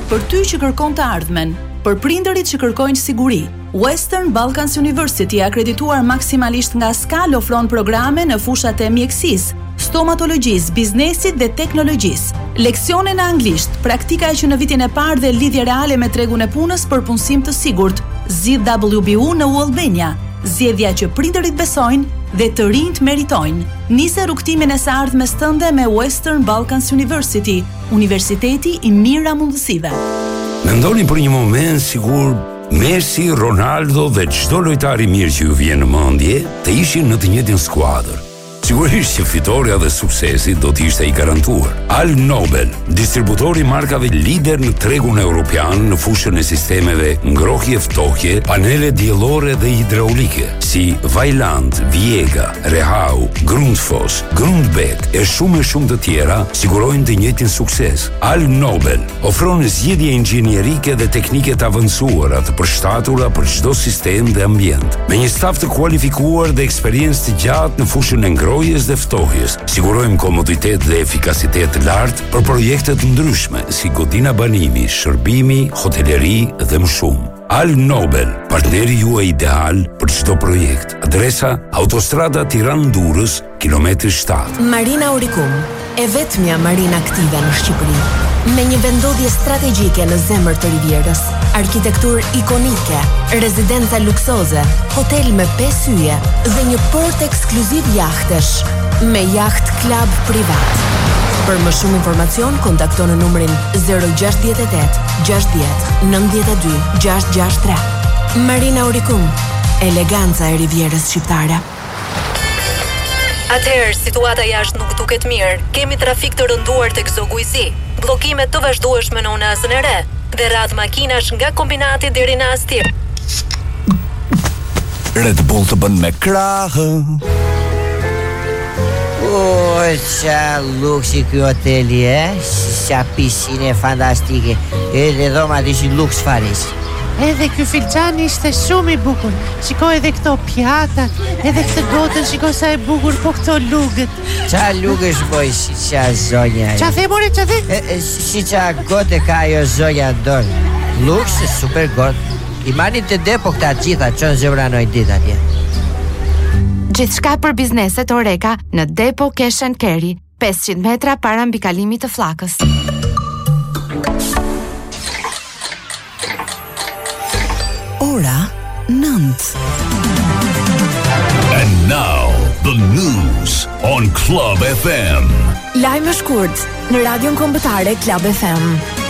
për ty që kërkon të ardhmen, për prindërit që kërkojnë siguri. Western Balkans University, akredituar maksimalisht nga SKAL, ofron programe në fushat e mjekësisë, stomatologjisë, biznesit dhe teknologjisë. Leksione në anglisht, praktika që në vitin e parë dhe lidhje reale me tregun e punës për punësim të sigurt. Zgjidh WBU në Albania, zgjedhja që prindërit besojnë dhe të rinjt meritojnë. Nise rrugtimin e së ardhmes tënde me Western Balkans University, universiteti i mira mundësive. Mendoni për një moment sigur Messi, Ronaldo dhe çdo lojtar i mirë që ju vjen në mendje të ishin në të njëjtin skuadër. Sigurisht që fitoria dhe suksesi do të ishte i garantuar. Al Nobel, distributori markave lider në tregun evropian në fushën e sistemeve ngrohje ftohje, panele diellore dhe hidraulike, si Vaillant, Viega, Rehau, Grundfos, Grundbek e shumë të tjera, sigurojnë të njëjtin sukses. Al Nobel ofron zgjedhje inxhinierike dhe teknike të avancuara të përshtatura për çdo sistem dhe ambient. Me një staf të kualifikuar dhe eksperiencë të gjatë në fushën e ngrohjes dhe ftohjes, sigurojmë komoditet dhe efikasitet të lartë për projekte të ndryshme si godina banimi, shërbimi, hoteleri dhe më shumë. Al Nobel, partneri juaj ideal për çdo projekt. Adresa: Autostrada Tiranë-Durrës, kilometri 7. Marina Auricum, e vetmja marina aktive në Shqipëri, me një vendodhje strategjike në zemër të Rivierës, arkitektur ikonike, rezidenca luksoze, hotel me 5 yje dhe një port ekskluziv jahtesh, me jaht klub privat. Për më shumë informacion, kontakto në numrin 068 60 92 663. Marina Auricum, eleganca e Rivierës shqiptare. Atëherë, situata jashtë nuk duket mirë. Kemi trafik të rënduar tek Zoguizi, bllokime të vazhdueshme në Unazën e Re dhe radh makinash nga kombinati deri në Astir. Red Bull të bën me krahë. Qa luksi ky hoteli, qa piscine fantastike. Edhe dhomat ishin luks faris. Edhe ky filxhan ishte shumë i bukur. Shiko edhe këto pjatat, edhe këtë gotën, shiko sa e bukur, po këto lugët. Qa lugësh boj, si qa zonja. Qa the, more, qa the? Si qa gote ka ajo zonja dorë. Luks, super gotë. I marrin të depo këta gjitha, qonë zëvranoj dit atje. Gjithçka për bizneset Oreka në Depo Cash and Carry, 500 metra para mbi kalimit të flakës. Ora 9. And now, the news on Club FM. Lajme shkurt në radion kombëtare Club FM.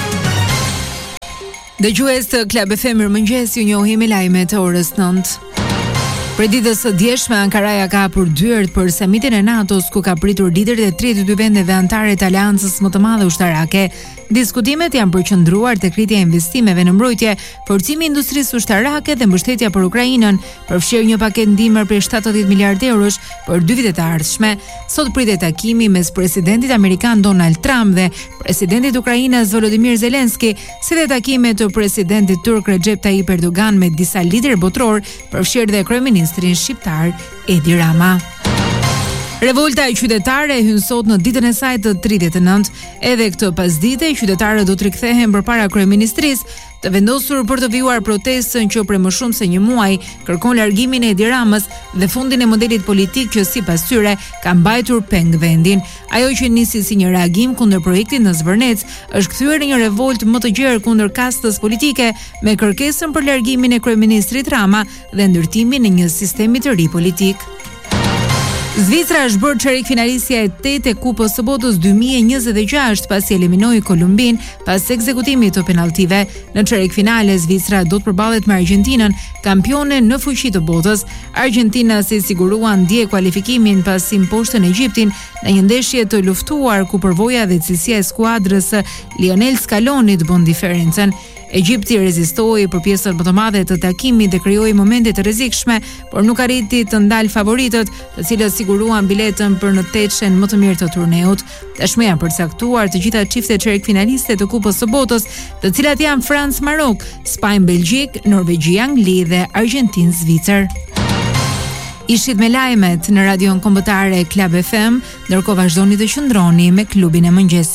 Dëgjues të Club FM, mirëmëngjes, ju njohim me lajmet e orës 9. Për ditës së djeshme, Ankaraja ka hapur dyert për samitin e NATO-s, ku ka pritur liderët e 32 vendeve anëtare të aleancës më të madhe ushtarake. Diskutimet janë përqendruar tek rritja e investimeve në mbrojtje, forcimi i industrisë ushtarake dhe mbështetja për Ukrainën, përfshirë një paketë ndihmësh për 70 miliardë eurosh për 2 vitet e ardhshme. Sot pritet takimi mes presidentit amerikan Donald Trump dhe presidentit Ukrainës Volodymyr Zelensky, si dhe takime të presidentit turk Recep Tayyip Erdogan me disa liderë botror, përfshirë dhe kryeministrin shqiptar Edi Rama. Revolta e qytetare hyn sot në ditën e saj të 39. Edhe këtë pasdite, qytetarët do të rikthehen përpara kryeministrisë, të vendosur për të vijuar protestën që prej më shumë se një muaj kërkon largimin e Edi Ramës dhe fundin e modelit politik që sipas tyre ka mbajtur peng vendin. Ajo që nisi si një reagim kundër projektit në Zvërnec është kthyer në një revoltë më të gjerë kundër kastës politike, me kërkesën për largimin e kryeministrit Rama dhe ndërtimin e një sistemi të ri politik. Zvicra është bërë çerik finalistja e 8 e Kupës së Botës 2026 pasi eliminoi Kolumbin pas ekzekutimit të penaltive. Në çerik finale Zvicra do të përballet me Argjentinën, kampione në fuqi të botës. Argjentina si siguruan dje kualifikimin pasi mposhtën Egjiptin në një ndeshje të luftuar ku përvoja dhe cilësia e skuadrës Lionel Scaloni bën diferencën. Egjipti rezistoi për pjesën më të madhe të takimit dhe krijoi momente të rrezikshme, por nuk arriti të ndal favoritët, të cilët siguruan biletën për në tetëshen më të mirë të turneut. Tashmë janë përcaktuar të gjitha çiftet çerik finaliste të Kupës së Botës, të cilat janë Francë-Marok, Spanjë-Belgjik, Norvegji-Angli dhe Argjentinë-Zvicër. Ishit me lajmet në radion kombëtare Club FM, ndërkohë vazhdoni të qëndroni me klubin e mëngjesit.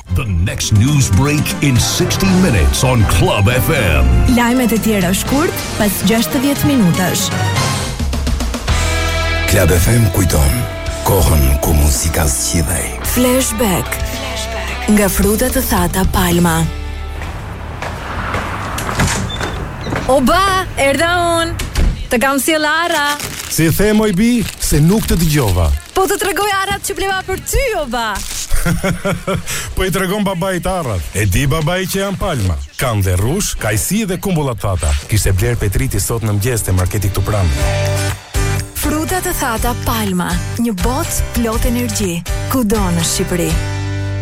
The next news break in 60 minutes on Club FM. Lajmet e tjera shkurt pas 60 minutash. Club FM kujton kohën ku muzika zgjidhej. Flashback. Nga frutat të thata Palma. Oba, erdha unë. Të kam sjell Ara. Si the moj bi, se nuk të dëgjova. Po të tregoj arat që bleva për ty, oba. Po i tregon babait arrat. E di babai që janë Palma. Kanë dhe rrush, kajsi dhe kumbullat thata. Kishte bler Petriti sot në mëngjes te marketi këtu pranë. Frutat të thata Palma, një botë plot energji, kudo në Shqipëri.